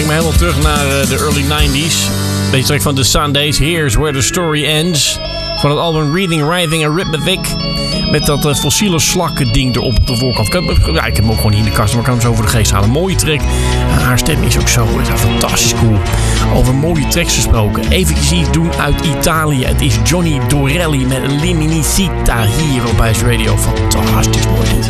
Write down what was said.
Brengt me helemaal terug naar de early 90s. Deze track van The Sundays, Here's Where the Story Ends. Van het album Reading, Writing Arithmetic. Met dat fossiele slakken ding erop op de voorkant. Ik heb hem ook gewoon niet in de kast, maar ik kan hem zo voor de geest halen. Mooie track. Haar stem is ook zo fantastisch cool. Over mooie tracks gesproken. Even iets doen uit Italië. Het is Johnny Dorelli met Liminicita hier op Ice Radio. Fantastisch mooi dit.